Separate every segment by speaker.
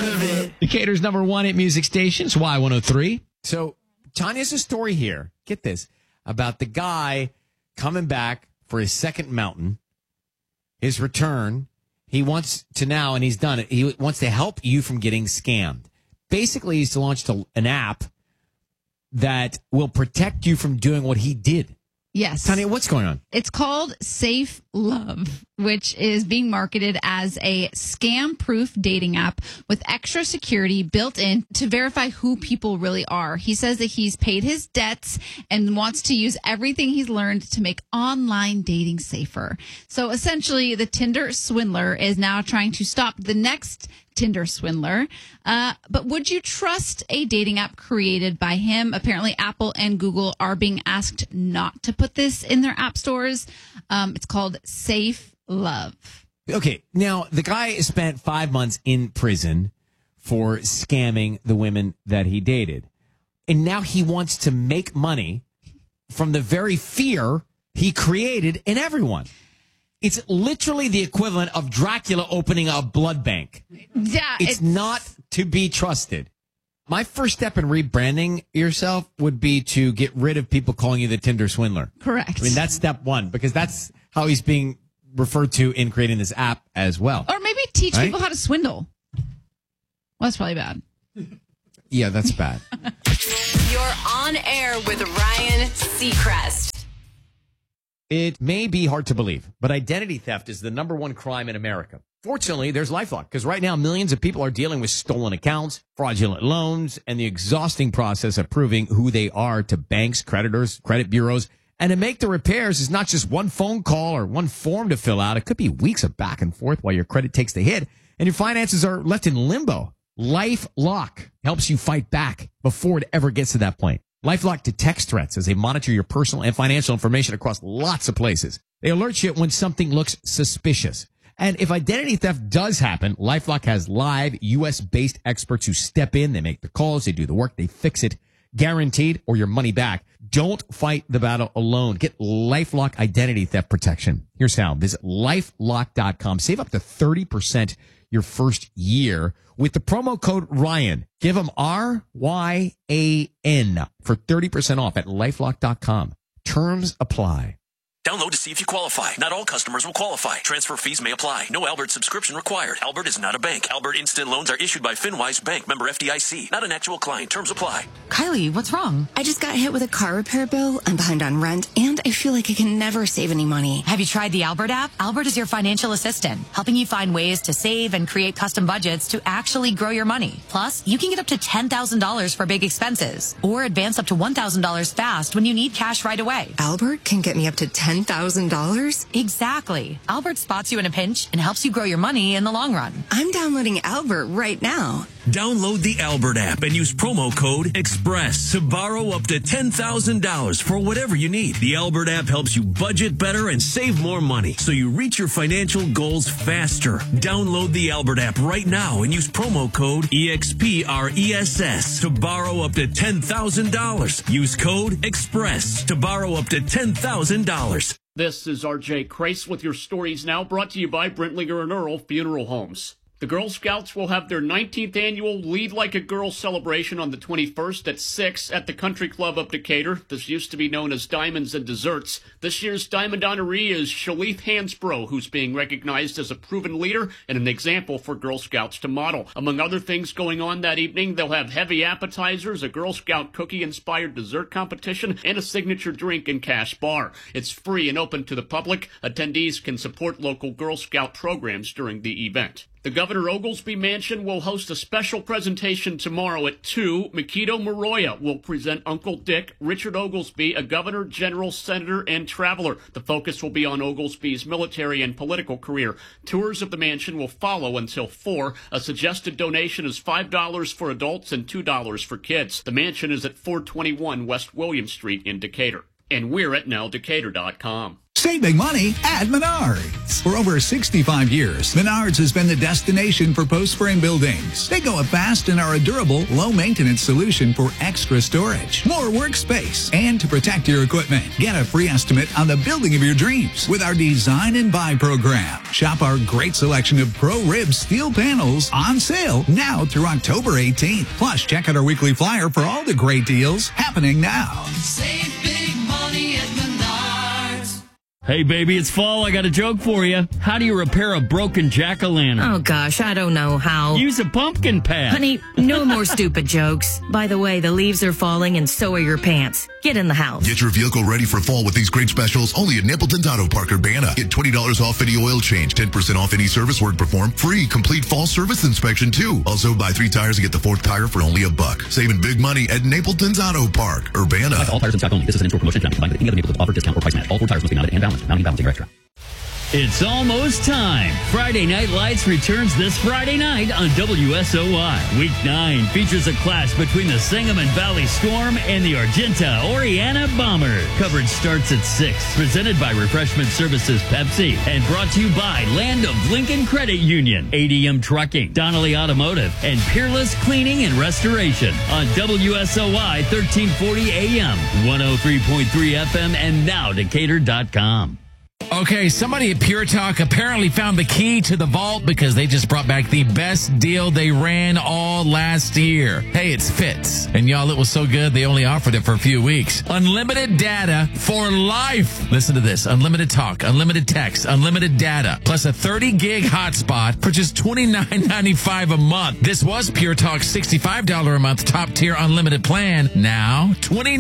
Speaker 1: part of it.
Speaker 2: Decatur's number one hit music station is Y103.
Speaker 3: So Tanya's a story here. Get this about the guy coming back for his second mountain, his return. He wants to now, and he's done it. He wants to help you from getting scammed. Basically, he's launched an app that will protect you from doing what he did.
Speaker 4: Yes.
Speaker 3: Tanya, what's going on?
Speaker 4: It's called Safe Love, which is being marketed as a scam-proof dating app with extra security built in to verify who people really are. He says that he's paid his debts and wants to use everything he's learned to make online dating safer. So essentially, the Tinder swindler is now trying to stop the next Tinder swindler. But would you trust a dating app created by him? Apparently, Apple and Google are being asked not to put this in their app stores. It's called Safe Love.
Speaker 3: Okay, now the guy spent 5 months in prison for scamming the women that he dated. And now he wants to make money from the very fear he created in everyone. It's literally the equivalent of Dracula opening a blood bank.
Speaker 4: Yeah,
Speaker 3: It's not to be trusted. My first step in rebranding yourself would be to get rid of people calling you the Tinder swindler.
Speaker 4: correct.
Speaker 3: I mean, that's step one, because that's how he's being referred to in creating this app as well.
Speaker 4: Or maybe teach
Speaker 3: Right?
Speaker 4: people how to swindle. Well, that's probably bad.
Speaker 3: Yeah, that's bad.
Speaker 5: You're on air with Ryan Seacrest.
Speaker 3: It may be hard to believe, but identity theft is the number one crime in America. Fortunately, there's LifeLock, because right now millions of people are dealing with stolen accounts, fraudulent loans, and the exhausting process of proving who they are to banks, creditors, credit bureaus. And to make the repairs is not just one phone call or one form to fill out. It could be weeks of back and forth while your credit takes the hit and your finances are left in limbo. LifeLock helps you fight back before it ever gets to that point. LifeLock detects threats as they monitor your personal and financial information across lots of places. They alert you when something looks suspicious. And if identity theft does happen, LifeLock has live U.S.-based experts who step in. They make the calls. They do the work. They fix it. Guaranteed, or your money back. Don't fight the battle alone. Get LifeLock identity theft protection. Here's how. Visit LifeLock.com. Save up to 30% your first year with the promo code Ryan. Give them RYAN for 30% off at LifeLock.com. Terms apply.
Speaker 6: Download to see if you qualify. Not all customers will qualify. Transfer fees may apply. No Albert subscription required. Albert is not a bank. Albert Instant Loans are issued by FinWise Bank, member FDIC. Not an actual client. Terms apply.
Speaker 7: Kylie, what's wrong?
Speaker 8: I just got hit with a car repair bill. I'm behind on rent, and I feel like I can never save any money.
Speaker 7: Have you tried the Albert app? Albert is your financial assistant, helping you find ways to save and create custom budgets to actually grow your money. Plus, you can get up to $10,000 for big expenses, or advance up to $1,000 fast when you need cash right away.
Speaker 8: Albert can get me up to $10,000?
Speaker 7: Exactly. Albert spots you in a pinch and helps you grow your money in the long run.
Speaker 8: I'm downloading Albert right now.
Speaker 6: Download the Albert app and use promo code EXPRESS to borrow up to $10,000 for whatever you need. The Albert app helps you budget better and save more money so you reach your financial goals faster. Download the Albert app right now and use promo code EXPRESS to borrow up to $10,000. Use code EXPRESS to borrow up to $10,000.
Speaker 9: This is RJ Crace with your stories now, brought to you by Brentlinger and Earl Funeral Homes. The Girl Scouts will have their 19th annual Lead Like a Girl celebration on the 21st at 6 at the Country Club of Decatur. This used to be known as Diamonds and Desserts. This year's Diamond Honoree is Shalith Hansbrough, who's being recognized as a proven leader and an example for Girl Scouts to model. Among other things going on that evening, they'll have heavy appetizers, a Girl Scout cookie-inspired dessert competition, and a signature drink and cash bar. It's free and open to the public. Attendees can support local Girl Scout programs during the event. The Governor Oglesby Mansion will host a special presentation tomorrow at 2. Makito Moroya will present Uncle Dick, Richard Oglesby, a governor, general, senator, and traveler. The focus will be on Oglesby's military and political career. Tours of the mansion will follow until 4. A suggested donation is $5 for adults and $2 for kids. The mansion is at 421 West William Street in Decatur. And we're at nowdecatur.com.
Speaker 1: Save big money at Menards. For over 65 years, Menards has been the destination for post-frame buildings. They go up fast and are a durable, low-maintenance solution for extra storage, more workspace, and to protect your equipment. Get a free estimate on the building of your dreams with our Design and Buy program. Shop our great selection of Pro-Rib steel panels on sale now through October 18th. Plus, check out our weekly flyer for all the great deals happening now.
Speaker 10: Save big money at Menards.
Speaker 11: Hey, baby, it's fall. I got a joke for you. How do you repair a broken jack-o'-lantern?
Speaker 12: Oh, gosh, I don't know how.
Speaker 11: Use a pumpkin patch.
Speaker 12: Honey, no more stupid jokes. By the way, the leaves are falling and so are your pants. Get in the house.
Speaker 13: Get your vehicle ready for fall with these great specials only at Napleton's Auto Park Urbana. Get $20 off any oil change, 10% off any service work performed, free complete fall service inspection too. Also, buy 3 tires and get the 4th tire for only $1. Saving big money at Napleton's Auto Park Urbana.
Speaker 14: All tires in stock only. This is an in-store promotion cannot be combined with any other Napleton's offer, discount, or price match. All 4 tires must be mounted and balanced. Mounting balancing are extra.
Speaker 11: It's almost time. Friday Night Lights returns this Friday night on WSOY. Week 9 features a clash between the Sangamon Valley Storm and the Argenta Oriana Bombers. Coverage starts at 6. Presented by Refreshment Services Pepsi and brought to you by Land of Lincoln Credit Union, ADM Trucking, Donnelly Automotive, and Peerless Cleaning and Restoration on WSOY 1340 AM, 103.3 FM, and now Decatur.com.
Speaker 2: Okay, somebody at Pure Talk apparently found the key to the vault because they just brought back the best deal they ran all last year. Hey, it's Fitz. And y'all, it was so good, they only offered it for a few weeks. Unlimited data for life. Listen to this. Unlimited talk, unlimited text, unlimited data, plus a 30-gig hotspot for just $29.95 a month. This was Pure Talk's $65 a month top-tier unlimited plan. Now,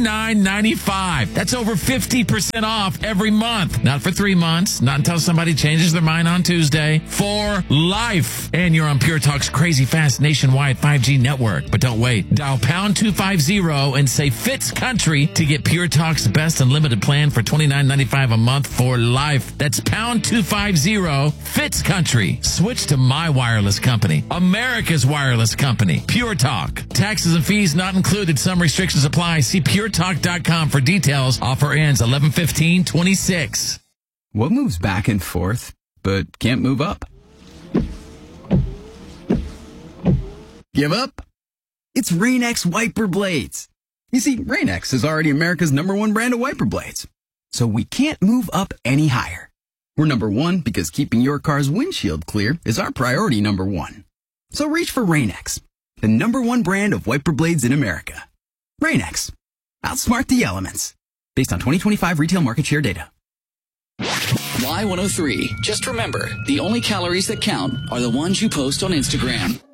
Speaker 2: $29.95. That's over 50% off every month. Not for 3 months, not until somebody changes their mind on Tuesday, for life. And you're on Pure Talk's crazy fast nationwide 5G network. But don't wait. Dial pound 250 and say Fitz Country to get Pure Talk's best unlimited plan for $29.95 a month for life. That's pound 250 Fitz Country. Switch to my wireless company, America's wireless company, Pure Talk. Taxes and fees not included. Some restrictions apply. See puretalk.com for details. Offer ends 11/15/26.
Speaker 15: What moves back and forth, but can't move up? Give up? It's Rain-X wiper blades. You see, Rain-X is already America's #1 brand of wiper blades. So we can't move up any higher. We're #1 because keeping your car's windshield clear is our priority #1. So reach for Rain-X, the #1 brand of wiper blades in America. Rain-X. Outsmart the elements. Based on 2025 retail market share data.
Speaker 16: Y103. Just remember, the only calories that count are the ones you post on Instagram.